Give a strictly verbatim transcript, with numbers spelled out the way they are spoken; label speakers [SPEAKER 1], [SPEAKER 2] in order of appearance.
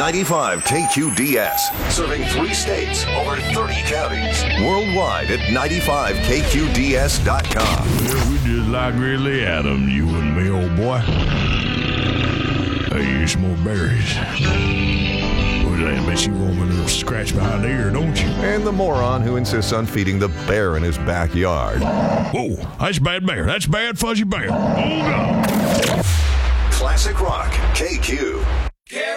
[SPEAKER 1] ninety-five K Q D S, serving three states, over thirty counties. Worldwide at ninety-five K Q D S dot com.
[SPEAKER 2] Yeah, we just like Ridley Adam, you and me, old boy. Hey, here's some more berries. What's that? I bet you want me a little scratch behind the ear, don't you?
[SPEAKER 1] And the moron who insists on feeding the bear in his backyard.
[SPEAKER 2] Whoa, that's bad bear. That's bad fuzzy bear. Hold on.
[SPEAKER 1] Classic Rock K Q.